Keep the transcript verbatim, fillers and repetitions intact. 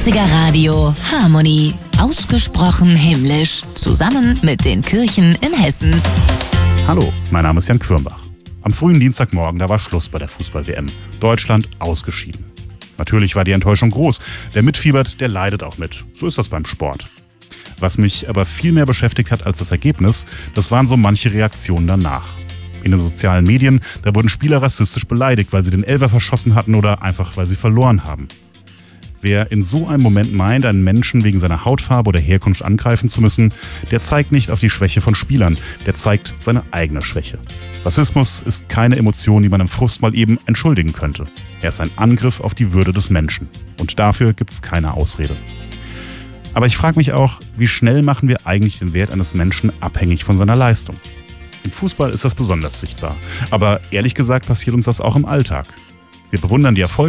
neunziger Radio Harmony. Ausgesprochen himmlisch. Zusammen mit den Kirchen in Hessen. Hallo, mein Name ist Jan Quirmbach. Am frühen Dienstagmorgen, da war Schluss bei der Fußball-W M. Deutschland ausgeschieden. Natürlich war die Enttäuschung groß. Wer mitfiebert, der leidet auch mit. So ist das beim Sport. Was mich aber viel mehr beschäftigt hat als das Ergebnis, das waren so manche Reaktionen danach. In den sozialen Medien, da wurden Spieler rassistisch beleidigt, weil sie den Elfer verschossen hatten oder einfach, weil sie verloren haben. Wer in so einem Moment meint, einen Menschen wegen seiner Hautfarbe oder Herkunft angreifen zu müssen, der zeigt nicht auf die Schwäche von Spielern, der zeigt seine eigene Schwäche. Rassismus ist keine Emotion, die man im Frust mal eben entschuldigen könnte. Er ist ein Angriff auf die Würde des Menschen. Und dafür gibt es keine Ausrede. Aber ich frage mich auch, wie schnell machen wir eigentlich den Wert eines Menschen abhängig von seiner Leistung? Im Fußball ist das besonders sichtbar. Aber ehrlich gesagt passiert uns das auch im Alltag. Wir bewundern die Erfolge